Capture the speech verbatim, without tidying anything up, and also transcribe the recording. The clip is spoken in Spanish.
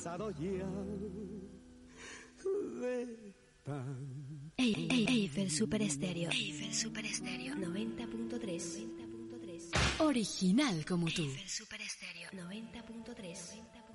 cansado ya de tan... Ey, ey, Eiffel Super Estéreo. Eiffel Super Estéreo noventa punto tres. Original como tú. Eiffel Super Estéreo noventa punto tres.